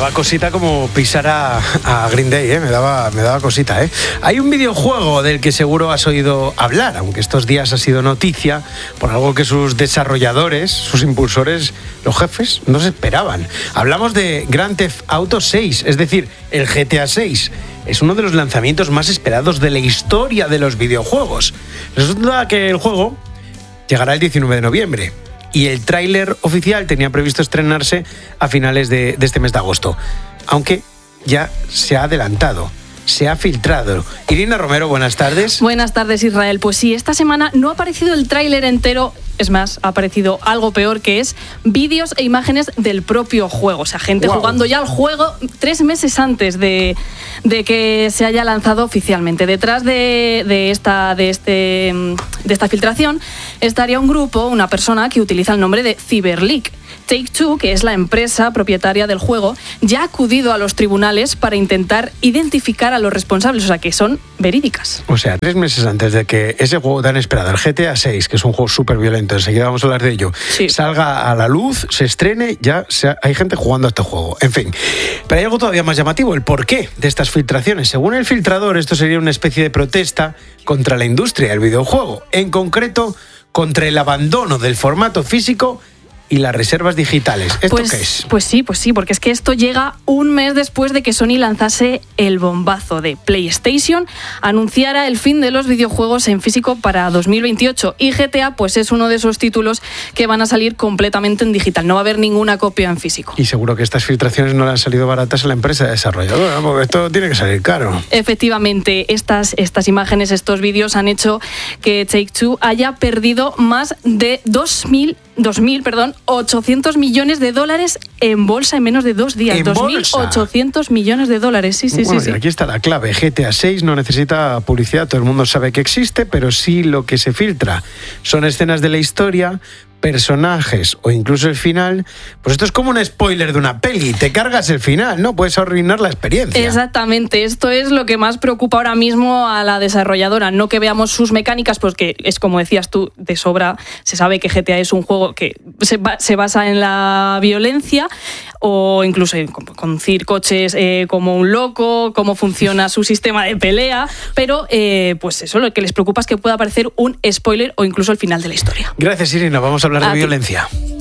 daba cosita como pisar a Green Day, me daba cosita. Hay un videojuego del que seguro has oído hablar, aunque estos días ha sido noticia por algo que sus desarrolladores, sus impulsores, los jefes, no se esperaban. Hablamos de Grand Theft Auto 6, es decir, el GTA 6. Es uno de los lanzamientos más esperados de la historia de los videojuegos. Resulta que el juego llegará el 19 de noviembre. Y el tráiler oficial tenía previsto estrenarse a finales de este mes de agosto. Aunque ya se ha adelantado, se ha filtrado. Irina Romero, buenas tardes. Buenas tardes, Israel. Pues sí, esta semana no ha aparecido el tráiler entero. Es más, ha aparecido algo peor, que es vídeos e imágenes del propio juego. O sea, gente jugando ya al juego 3 meses antes de que se haya lanzado oficialmente. Detrás de esta filtración estaría un grupo, una persona que utiliza el nombre de Cyberleak. Take-Two, que es la empresa propietaria del juego, ya ha acudido a los tribunales para intentar identificar a los responsables, o sea, que son verídicas. O sea, 3 meses antes de que ese juego tan esperado, el GTA 6, que es un juego súper violento, enseguida vamos a hablar de ello, salga a la luz, se estrene, hay gente jugando a este juego. En fin, pero hay algo todavía más llamativo, el porqué de estas filtraciones. Según el filtrador, esto sería una especie de protesta contra la industria del videojuego, en concreto contra el abandono del formato físico y las reservas digitales. ¿Esto qué es? Pues sí, porque es que esto llega un mes después de que Sony lanzase el bombazo de PlayStation, anunciara el fin de los videojuegos en físico para 2028, y GTA pues es uno de esos títulos que van a salir completamente en digital, no va a haber ninguna copia en físico. Y seguro que estas filtraciones no le han salido baratas a la empresa desarrolladora, porque esto tiene que salir caro. Efectivamente, estas imágenes, estos vídeos han hecho que Take-Two haya perdido más de 2.800 millones de dólares en bolsa en menos de 2 días. 2.800 millones de dólares, sí. Aquí está la clave. GTA 6 no necesita publicidad, todo el mundo sabe que existe, pero sí lo que se filtra son escenas de la historia, personajes o incluso el final. Pues esto es como un spoiler de una peli, te cargas el final, no puedes arruinar la experiencia. Exactamente, esto es lo que más preocupa ahora mismo a la desarrolladora, no que veamos sus mecánicas, pues que es como decías tú, de sobra se sabe que GTA es un juego que se basa en la violencia, o incluso en conducir coches como un loco, cómo funciona su sistema de pelea, pero pues eso, lo que les preocupa es que pueda aparecer un spoiler o incluso el final de la historia. Gracias, Irina, vamos a hablar de violencia.